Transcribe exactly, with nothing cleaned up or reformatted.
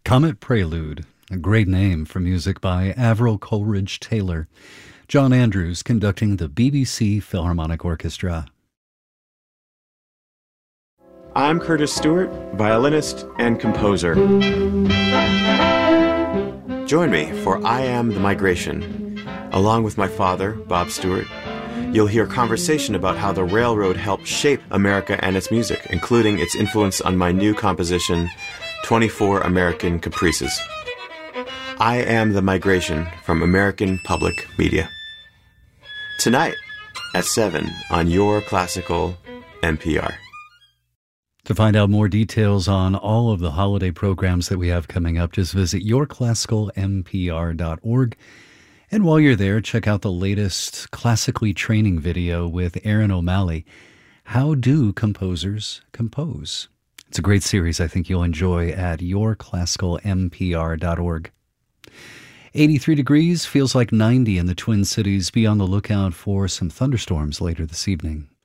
Comet Prelude, a great name for music by Avril Coleridge Taylor. John Andrews conducting the B B C Philharmonic Orchestra. I'm Curtis Stewart, violinist and composer. Join me for I Am the Migration. Along with my father, Bob Stewart, you'll hear conversation about how the railroad helped shape America and its music, including its influence on my new composition, twenty-four American Caprices. I Am the Migration from American Public Media. Tonight at seven on Your Classical N P R. To find out more details on all of the holiday programs that we have coming up, just visit your classical n p r dot org. And while you're there, check out the latest classically training video with Aaron O'Malley. How do composers compose? It's a great series I think you'll enjoy at your classical n p r dot org. eighty-three degrees, feels like ninety in the Twin Cities. Be on the lookout for some thunderstorms later this evening.